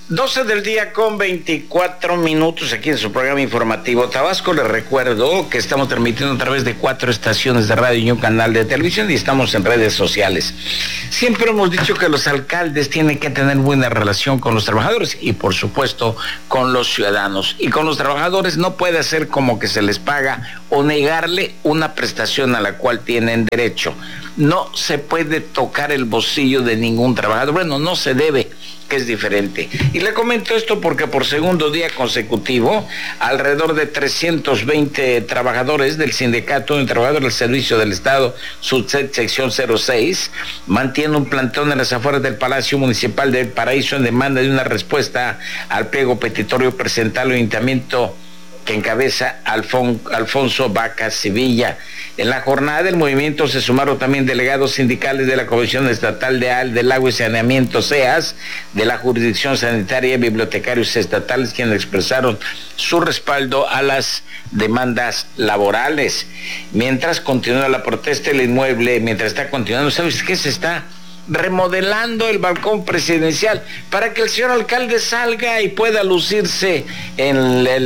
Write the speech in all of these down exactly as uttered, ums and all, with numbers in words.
doce del día con veinticuatro minutos aquí en su programa informativo Tabasco. Les recuerdo que estamos transmitiendo a través de cuatro estaciones de radio y un canal de televisión y estamos en redes sociales. Siempre hemos dicho que los alcaldes tienen que tener buena relación con los trabajadores y por supuesto con los ciudadanos. Y con los trabajadores no puede ser como que se les paga o negarle una prestación a la cual tienen derecho. No se puede tocar el bolsillo de ningún trabajador. Bueno, no se debe, que es diferente. Y le comento esto porque por segundo día consecutivo, alrededor de trescientos veinte trabajadores del Sindicato de Trabajadores del Servicio del Estado, subsección cero seis, mantiene un plantón en las afueras del Palacio Municipal de Paraíso en demanda de una respuesta al pliego petitorio presentado al Ayuntamiento que encabeza Alfon, Alfonso Vaca Sevilla. En la jornada del movimiento se sumaron también delegados sindicales de la Comisión Estatal de Al del Agua y Saneamiento, C E A S, de la Jurisdicción Sanitaria y bibliotecarios estatales, quienes expresaron su respaldo a las demandas laborales. Mientras continúa la protesta, el inmueble, mientras está continuando, ¿sabes qué? Se está remodelando el balcón presidencial para que el señor alcalde salga y pueda lucirse en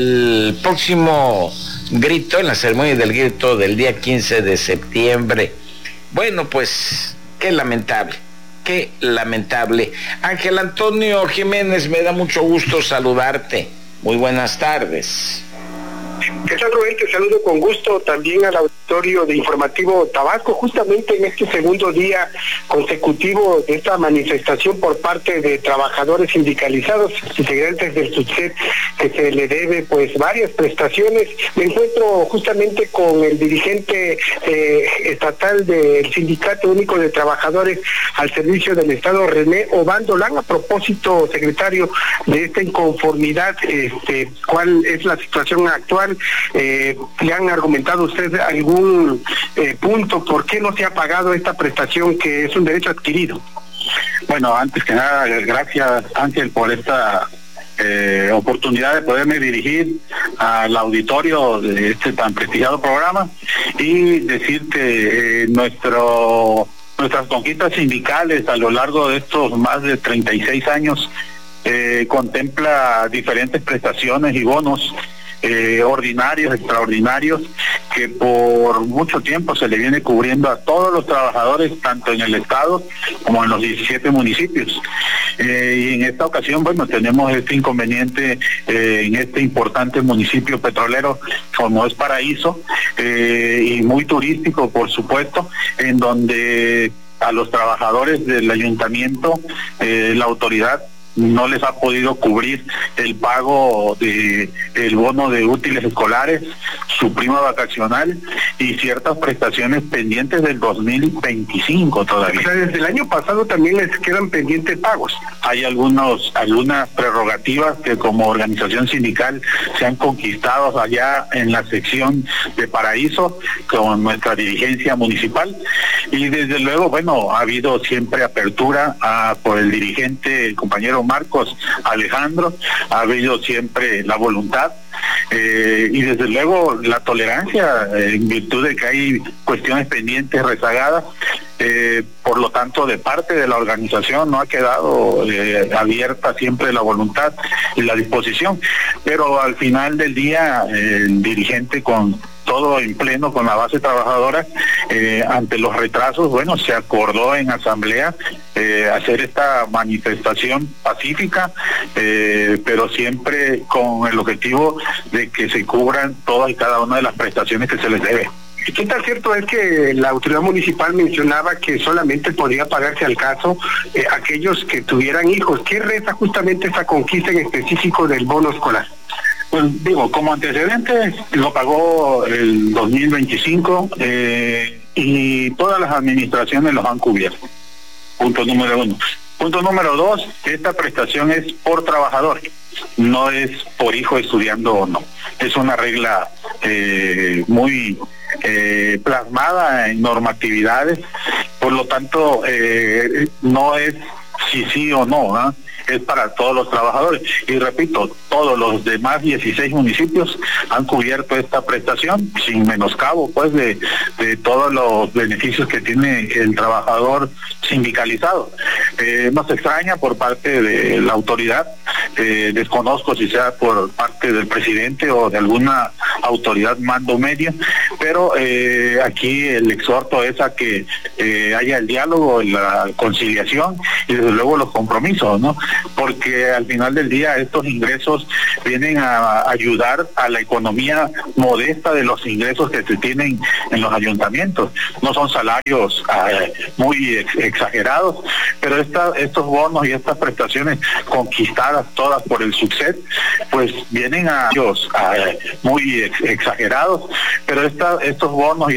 el próximo grito, en la ceremonia del grito del día quince de septiembre. Bueno, pues qué lamentable, qué lamentable. Ángel Antonio Jiménez, me da mucho gusto saludarte. Muy buenas tardes. ¿Qué tal, Rubén? Te saludo con gusto también al auditorio de Informativo Tabasco, justamente en este segundo día consecutivo de esta manifestación por parte de trabajadores sindicalizados, integrantes del SUTSET, que se le debe pues varias prestaciones. Me encuentro justamente con el dirigente eh, estatal del Sindicato Único de Trabajadores al Servicio del Estado, René Obandolán. A propósito, secretario, de esta inconformidad, este, ¿cuál es la situación actual? Eh, ¿Le han argumentado usted algún eh, punto por qué no se ha pagado esta prestación que es un derecho adquirido? Bueno, antes que nada, gracias, Ángel, por esta eh, oportunidad de poderme dirigir al auditorio de este tan prestigiado programa y decir que eh, nuestro, nuestras conquistas sindicales a lo largo de estos más de treinta y seis años eh, contempla diferentes prestaciones y bonos Eh, ordinarios, extraordinarios, que por mucho tiempo se le viene cubriendo a todos los trabajadores, tanto en el estado como en los diecisiete municipios. Eh, y en esta ocasión, bueno, tenemos este inconveniente eh, en este importante municipio petrolero como es Paraíso, eh, y muy turístico, por supuesto, en donde a los trabajadores del ayuntamiento, eh, la autoridad no les ha podido cubrir el pago de el bono de útiles escolares, su prima vacacional y ciertas prestaciones pendientes del dos mil veinticinco todavía. O sea, desde el año pasado también les quedan pendientes pagos. Hay algunos algunas prerrogativas que como organización sindical se han conquistado allá en la sección de Paraíso con nuestra dirigencia municipal, y desde luego, bueno, ha habido siempre apertura a, por el dirigente, el compañero Marcos Alejandro, ha habido siempre la voluntad eh, y desde luego la tolerancia eh, en virtud de que hay cuestiones pendientes, rezagadas. Eh, por lo tanto, de parte de la organización no ha quedado eh, abierta siempre la voluntad y la disposición, pero al final del día eh, el dirigente, con todo en pleno con la base trabajadora, eh, ante los retrasos, bueno, se acordó en asamblea eh, hacer esta manifestación pacífica, eh, pero siempre con el objetivo de que se cubran todas y cada una de las prestaciones que se les debe. ¿Y qué tan cierto es que la autoridad municipal mencionaba que solamente podía pagarse al caso eh, aquellos que tuvieran hijos? ¿Qué reza justamente esa conquista en específico del bono escolar? Pues digo, como antecedente lo pagó el dos mil veinticinco eh, y todas las administraciones los han cubierto. Punto número uno. Punto número dos, esta prestación es por trabajador, no es por hijo estudiando o no. Es una regla eh, muy eh, plasmada en normatividades, por lo tanto eh, no es si sí o no, ¿eh? Es para todos los trabajadores. Y repito, todos los demás dieciséis municipios han cubierto esta prestación sin menoscabo pues de, de todos los beneficios que tiene el trabajador sindicalizado. Eh, nos extraña por parte de la autoridad eh, desconozco si sea por parte del presidente o de alguna autoridad mando medio, pero eh, aquí el exhorto es a que eh, haya el diálogo, la conciliación y desde luego los compromisos, ¿no? Porque al final del día estos ingresos vienen a ayudar a la economía modesta de los ingresos que se tienen en los ayuntamientos. No son salarios eh, muy ex exagerados, pero esta, estos bonos y estas prestaciones conquistadas todas por el SUTSED, pues vienen a ellos eh, muy ex exagerados, pero esta, estos bonos y